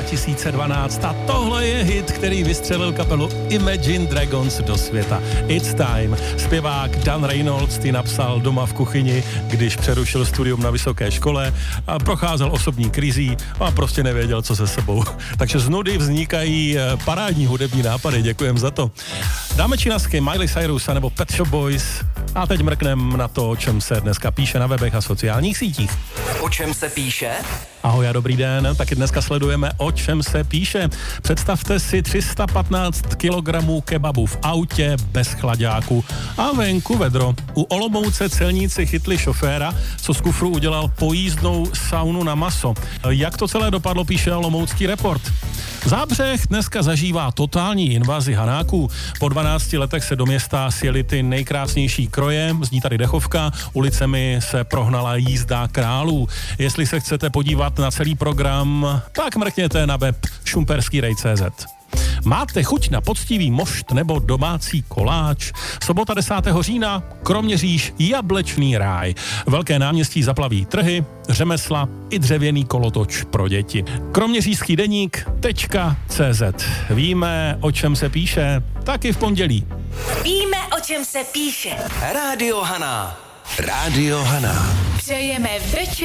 2012 a tohle je hit, který vystřelil kapelu Imagine Dragons do světa. It's Time. Zpěvák Dan Reynolds ty napsal doma v kuchyni, když přerušil studium na vysoké škole a procházel osobní krizí a prostě nevěděl, co se sebou. Takže z nudy vznikají parádní hudební nápady, děkujem za to. Dáme činasky Miley Cyrus nebo Pet Shop Boys a teď mrknem na to, o čem se dneska píše na webech a sociálních sítích. O čem se píše? Ahoj a dobrý den, taky dneska sledujeme, o čem se píše. Představte si 315 kg kebabu v autě bez chlaďáku a venku vedro. U Olomouce celníci chytli šoféra, co z kufru udělal pojízdnou saunu na maso. Jak to celé dopadlo, píše Olomoucký report. Zábřeh dneska zažívá totální invazi hanáků. Po 12 letech se do města sjeli ty nejkrásnější kroje, zní tady dechovka, ulicemi se prohnala jízda králů. Jestli se chcete podívat na celý program, tak mrkněte na web šumperskýrej.cz. Máte chuť na poctivý mošt nebo domácí koláč? Sobota 10. října, Kroměříž, jablečný ráj. Velké náměstí zaplaví trhy, řemesla i dřevěný kolotoč pro děti. Kroměřížský deník.cz. Víme, o čem se píše, taky v pondělí. Víme, o čem se píše. Rádio Haná. Rádio Haná. Přejeme večer